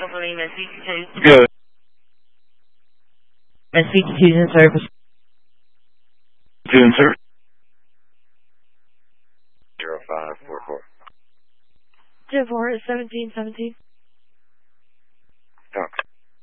Good. SC2's in service. 2 in service. 0544. Jet 4 is 1717.